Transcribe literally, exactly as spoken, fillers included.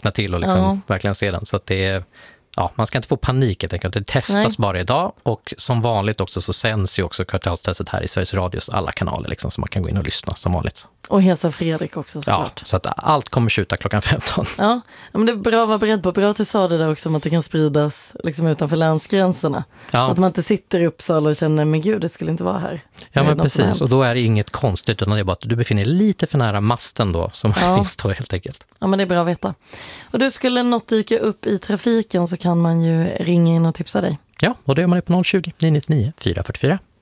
vakna till och liksom Ja. verkligen se den. Så att det är, ja, man ska inte få panik helt enkelt. Det testas Nej. bara idag, och som vanligt också så sänds ju också kvartalstestet här i Sveriges Radios alla kanaler liksom, så man kan gå in och lyssna som vanligt. Och hälsa Fredrik också Ja, såklart. så att allt kommer skjuta klockan femton. Ja, men det är bra att vara beredd på. Bra att du sa det där också om att det kan spridas liksom utanför länsgränserna. Ja. Så att man inte sitter i Uppsala och känner, men gud, det skulle inte vara här. Ja, Det är men något som har precis. hänt. Och då är det inget konstigt, utan det är bara att du befinner dig lite för nära masten då, som Ja. finns då helt enkelt. Ja, men det är bra att veta. Och du, skulle något dyka upp i trafiken så kan man ju ringa in och tipsa dig. Ja, och då gör man det på noll tjugo, nio nio nio, fyra fyra fyra.